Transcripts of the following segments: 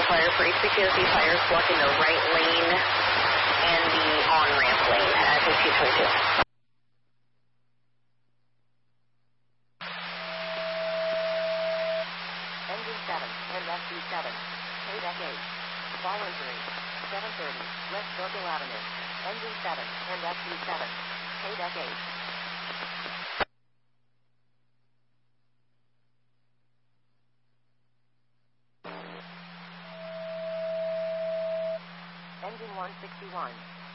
fire for HPTOC fires blocking the right lane and the on-ramp lane at 5222. Engine 7 and SB7. KDEC 8. Fall injury. 730 West Dogo Avenue. Engine 7 and SB7. KDEC 8. Engine 161.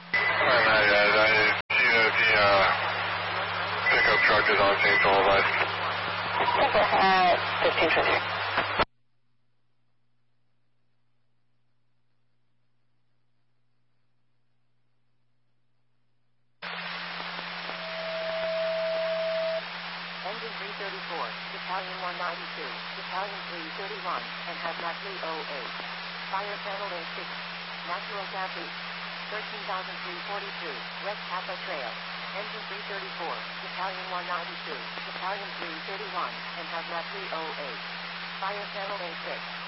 I see that the pickup truck is on St. Joel West. At 1520. Engine 334, Battalion 192, Battalion 331, and Hazmat 308. Fire channel A6. Natural gas leak. 13,342, West Kappa Trail. Engine 334, Battalion 192, Battalion 331, and Hazmat 308. Fire channel A6.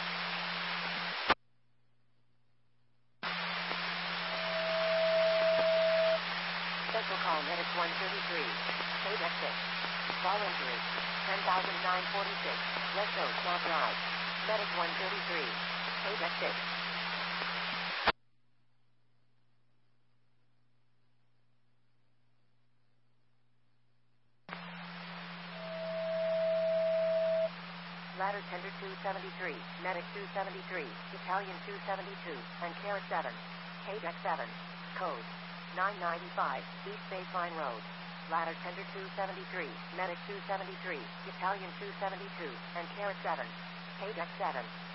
Special call medic 133, KDEC 6. Fall injury. 10,946, West Oak Mount Drive. Medic 133, KDEC 6. Ladder Tender 273, Medic 273, Battalion 272, and Kara 7, KDEC 7, Code 995, East Baseline Road. Ladder Tender 273, Medic 273, Battalion 272, and Kara 7, KDEC 7.